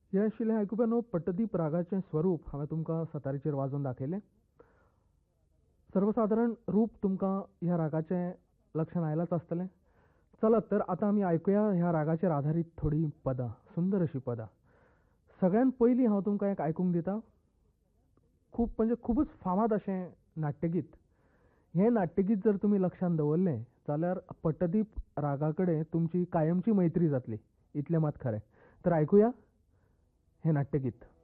हे आशिल्लें आयकुप्यानो पट्टदीप रागाचें स्वरूप हांवें तुमकां सतारीचेर वाजोवन दाखयलें. सर्वसाधारण रूप तुमकां ह्या रागाचें लक्षांत आयलांच आसतलें. चलत तर आतां आमी आयकुया ह्या रागाचेर आधारीत थोडीं पदां, सुंदर अशीं पदां. सगळ्यात पयलीं हांव तुमकां एक आयकूंक दितां. खूबच फामाद अशें नाट्यगीत. हें नाट्यगीत जर तुमी लक्षांत दवरलें जाल्यार पट्टदीप रागा कडेन तुमची कायमची मैत्री जातली, इतलें मात खरें. तर आयकुया हें नाट्यगीत.